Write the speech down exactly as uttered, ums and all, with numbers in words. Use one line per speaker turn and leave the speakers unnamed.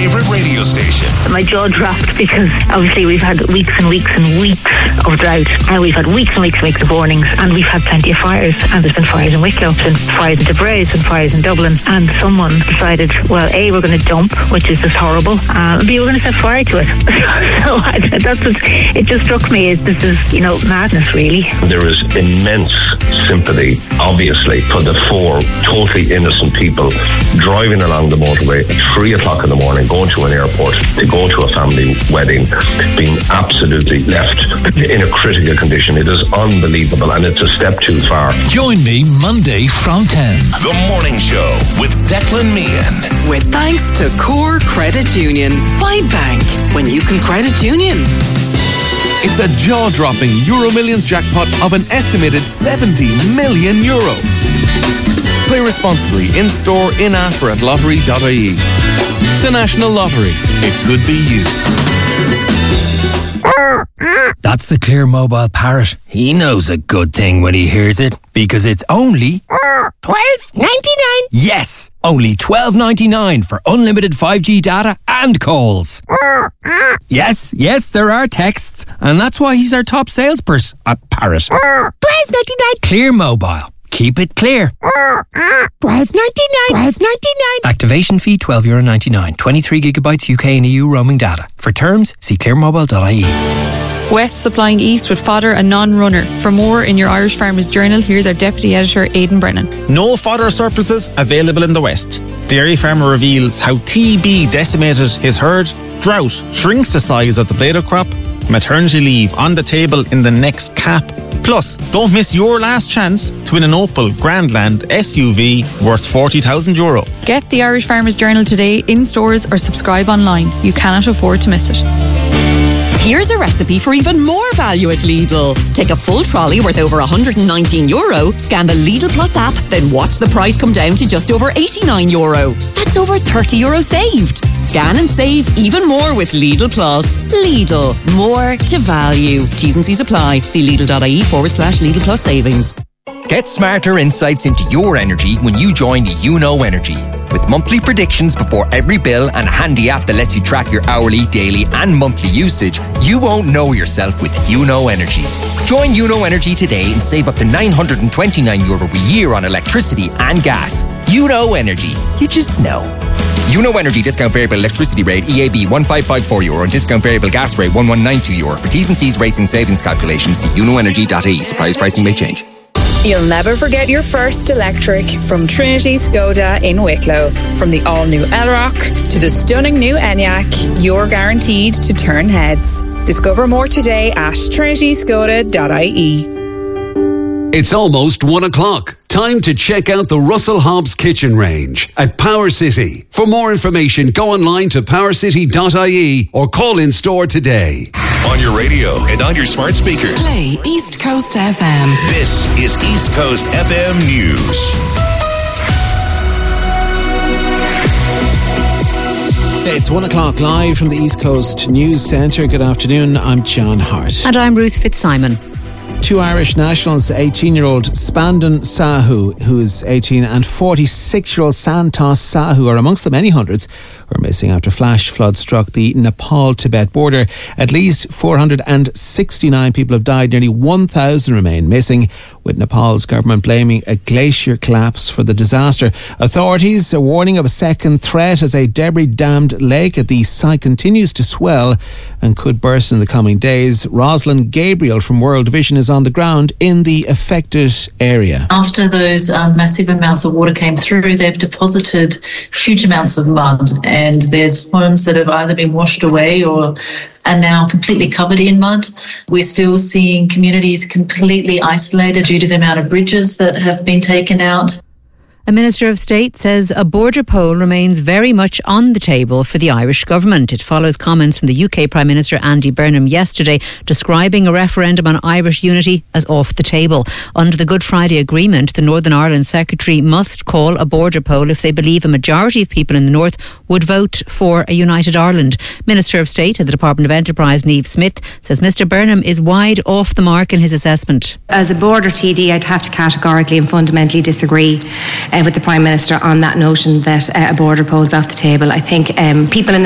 favourite radio station.
My jaw dropped because obviously we've had weeks and weeks and weeks of drought, and we've had weeks and weeks and weeks of warnings, and we've had plenty of fires, and there's been fires in Wicklow, there's been fires in Debray, there's been fires in Dublin, and someone decided, well, A, we're going to dump, which is just horrible, uh, B, we're going to set fire to it. So I, that's what, it just struck me as this is, you know, madness really.
There is immense sympathy, obviously, for the four totally innocent people driving along the motorway at three o'clock in the morning, going to an airport to go to a family wedding, being absolutely left in a critical condition. It is unbelievable, and it's a step too far.
Join me Monday from ten.
The Morning Show with Declan Meehan.
With thanks to Core Credit Union. Why bank when you can credit union?
It's a jaw-dropping Euro Millions jackpot of an estimated seventy million euro. Play responsibly in-store, in-app or at lottery dot I E. The National Lottery. It could be you.
That's the Clear Mobile Parrot. He knows a good thing when he hears it, because it's only
twelve ninety-nine.
Yes, only twelve ninety-nine for unlimited five G data and calls. Yes, yes, there are texts, and that's why he's our top salesperson at Parrot.
twelve ninety-nine.
Clear Mobile. Keep it clear.
twelve ninety-nine. twelve ninety-nine.
Activation fee twelve euro ninety-nine. twenty-three gigabytes U K and E U roaming data. For terms, see clear mobile dot I E.
West supplying East with fodder and non-runner. For more in your Irish Farmers Journal, here's our Deputy Editor, Aidan Brennan.
No fodder surpluses available in the West. Dairy farmer reveals how T B decimated his herd. Drought shrinks the size of the potato crop. Maternity leave on the table in the next cap. Plus, don't miss your last chance to win an Opel Grandland S U V worth forty thousand euro.
Get the Irish Farmers Journal today in stores or subscribe online. You cannot afford to miss it.
Here's a recipe for even more value at Lidl. Take a full trolley worth over one hundred nineteen euro, scan the Lidl Plus app, then watch the price come down to just over eighty-nine euro. That's over thirty euro saved. Scan and save even more with Lidl Plus. Lidl, more to value. T's and C's apply. See Lidl dot I E forward slash Lidl Plus savings.
Get smarter insights into your energy when you join You Know Energy. With monthly predictions before every bill and a handy app that lets you track your hourly, daily and monthly usage, you won't know yourself with You Know Energy. Join You Know Energy today and save up to nine hundred twenty-nine euro a year on electricity and gas. You Know Energy. You just know. You Know Energy discount variable electricity rate E A B one five five four euro and discount variable gas rate one one nine two euro. For T's and C's rates and savings calculations, see you know energy dot I E. Surprise pricing may change.
You'll never forget your first electric from Trinity Skoda in Wicklow. From the all-new Elrock to the stunning new Enyaq, you're guaranteed to turn heads. Discover more today at trinity skoda dot I E.
It's almost one o'clock. Time to check out the Russell Hobbs kitchen range at Power City. For more information, go online to power city dot I E or call in store today.
On your radio and on your smart speaker.
Play East Coast F M.
This is East Coast F M News.
It's one o'clock live from the East Coast News Centre. Good afternoon, I'm John Hart.
And I'm Ruth Fitzsimon.
Two Irish nationals, eighteen-year-old Spandan Sahu, who is eighteen, and forty-six-year-old Santosh Sahu are amongst the many hundreds who are missing after flash flood struck the Nepal-Tibet border. At least four hundred sixty-nine people have died. Nearly one thousand remain missing, with Nepal's government blaming a glacier collapse for the disaster. Authorities are warning of a second threat as a debris-dammed lake at the site continues to swell and could burst in the coming days. Rosalind Gabriel from World Vision is on the ground in the affected area.
After those um, massive amounts of water came through, they've deposited huge amounts of mud, and there's homes that have either been washed away or are now completely covered in mud. We're still seeing communities completely isolated due to the amount of bridges that have been taken out.
A Minister of State says a border poll remains very much on the table for the Irish government. It follows comments from the U K Prime Minister Andy Burnham yesterday describing a referendum on Irish unity as off the table. Under the Good Friday Agreement, the Northern Ireland Secretary must call a border poll if they believe a majority of people in the North would vote for a united Ireland. Minister of State at the Department of Enterprise, Niamh Smith, says Mr Burnham is wide off the mark in his assessment.
As a border T D, I'd have to categorically and fundamentally disagree Uh, with the Prime Minister on that notion that uh, a border poll is off the table. I think um, people in